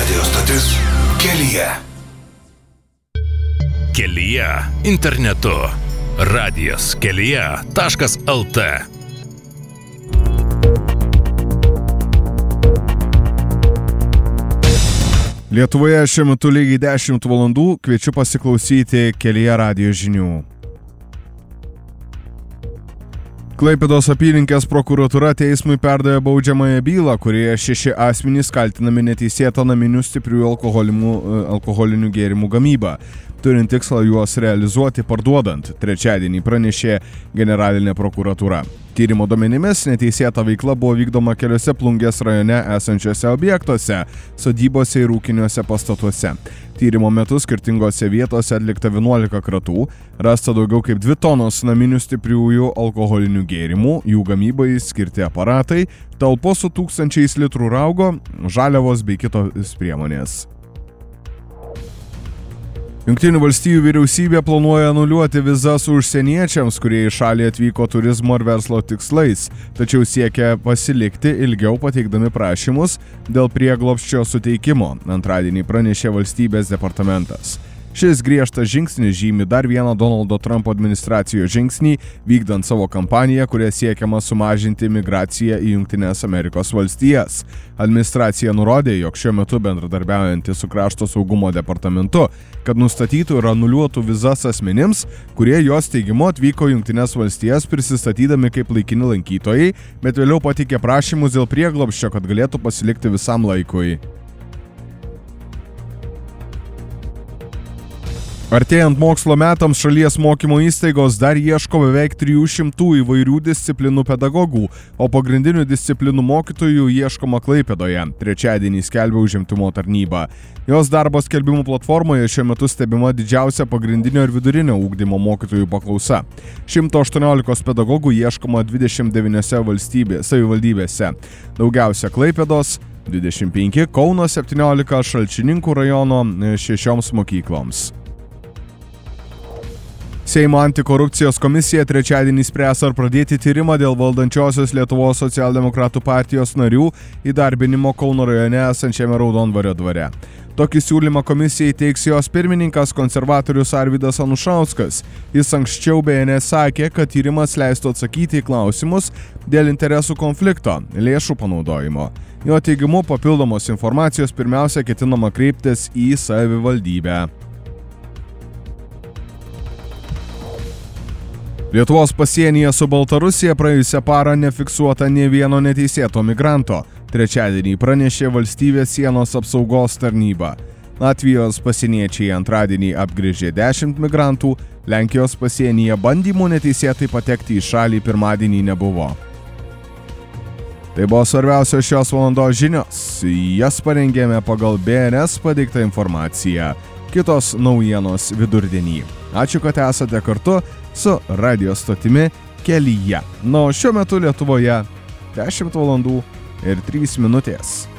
Radio stotis Kelyje. Kelyje internetu. Radijas kelyje.lt. Lietuvoje šiuo metu lygiai 10 valandų, kviečiu pasiklausyti Kelyje radijo žinių. Klaipėdos apylinkės prokuratūra teismui perdavė baudžiamąją bylą, kurioje 6 asmenys kaltinami neteisėta naminių stipriųjų alkoholinių gėrimų gamybą, turint tikslą juos realizuoti parduodant, trečiadienį pranešė generalinė prokuratūra. Tyrimo duomenimis neteisėta veikla buvo vykdoma keliose Plungės rajone esančiuose objektuose, sodybose ir ūkiniuose pastatuose. Tyrimo metu skirtingose vietose atlikta 11 kratų, rasta daugiau kaip 2 tonos naminių stipriųjų alkoholinių gėrimų, jų gamybai skirti aparatai, talpos su 1000 litrų raugo, žaliavos bei kitos priemonės. Jungtinių valstijų vyriausybė planuoja anuliuoti vizas užsieniečiams, kurie į šalį atvyko turizmo ir verslo tikslais, tačiau siekia pasilikti ilgiau pateikdami prašymus dėl prieglobsčio suteikimo, antradienį pranešė valstybės departamentas. Šis griežtas žingsnis žymi dar vieną Donaldo Trumpo administracijos žingsnį, vykdant savo kampaniją, kuria siekiama sumažinti migraciją į Jungtines Amerikos valstijas. Administracija nurodė, jog šiuo metu bendradarbiaujanti su Krašto saugumo departamentu, kad nustatytų ir anuliuotų vizas asmenims, kurie jos teigimu atvyko į Jungtines valstijas prisistatydami kaip laikini lankytojai, bet vėliau pateikė prašymus dėl prieglobsčio, kad galėtų pasilikti visam laikui. Artėjant mokslo metams šalies mokymo įstaigos dar ieško beveik 300 įvairių disciplinų pedagogų, o pagrindinių disciplinų mokytojų ieškoma Klaipėdoje, trečiadienį skelbia užimtumo tarnyba. Jos darbo skelbimų platformoje šiuo metu stebima didžiausia pagrindinio ir vidurinio ugdymo mokytojų paklausa. 118 pedagogų ieškoma 29 savivaldybėse, daugiausia Klaipėdos, 25, Kauno 17, Šalčininkų rajono 6 mokykloms. Seimo antikorupcijos komisija trečiadienį spręs ar pradėti tyrimą dėl valdančiosios Lietuvos socialdemokratų partijos narių įdarbinimo Kauno rajone esančiame Raudondvario dvare. Tokį siūlymą komisijai teiks jos pirmininkas konservatorius Arvydas Anušauskas. Jis anksčiau BNS sakė, kad tyrimas leistų atsakyti į klausimus dėl interesų konflikto, lėšų panaudojimo. Jo teigimu, papildomos informacijos pirmiausia ketinama kreiptis į savivaldybę. Lietuvos pasienyje su Baltarusija praėjusią parą nefiksuota nė vieno neteisėto migranto. Trečiadienį pranešė valstybės sienos apsaugos tarnyba. Latvijos pasieniečiai antradienį apgrįžė 10 migrantų, Lenkijos pasienyje bandymų neteisėtai patekti į šalį pirmadienį nebuvo. Tai buvo svarbiausios šios valandos žinios. Jas parengėme pagal BNS pateiktą informaciją. Kitos naujienos vidurdienį. Ačiū, kad esate kartu su radio stotimi Kelyje. O šiuo metu Lietuvoje 10 valandų ir 3 minutės.